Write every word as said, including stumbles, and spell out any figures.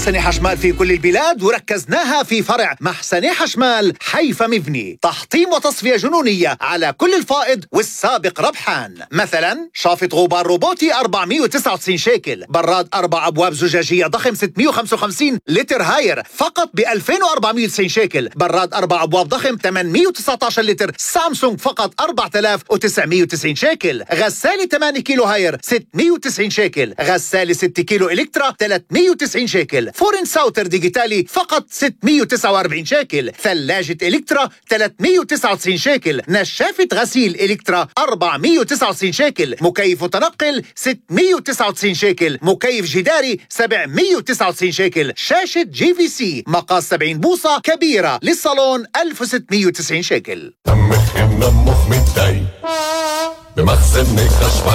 محسن حشمال في كل البلاد، وركزناها في فرع محسن حشمال حيفا مبني. تحطيم وتصفية جنونية على كل الفائض والسابق ربحان. مثلا شافط غبار روبوتي أربعمئة وتسعة وتسعين شيكل، براد أربع أبواب زجاجية ضخم ستمئة وخمسة وخمسين لتر هاير فقط ب ألفين وأربعمئة وتسعين شيكل، براد أربع أبواب ضخم ثمانمئة وتسعة عشر لتر سامسونج فقط أربعة آلاف وتسعمئة وتسعين شيكل، غسالة ثمانية كيلو هاير ستمئة وتسعين شيكل، غسالة ستة كيلو إلكترا ثلاثمئة وتسعين شيكل، فرن ساوتر ديجيتالي فقط ستمئة وتسعة وأربعين شيكل، ثلاجة إلكترا ثلاثمئة وتسعة وتسعين شيكل، نشافة غسيل إلكترا أربعمئة وتسعة وتسعين شيكل، مكيف متنقل ستمئة وتسعة وتسعين شيكل، مكيف جداري سبعمئة وتسعة وتسعين شيكل، شاشة جي في سي مقاس سبعين بوصة كبيرة للصالون ألف وستمئة وتسعين شيكل. دمك من مخ متضايق بمخزن خشب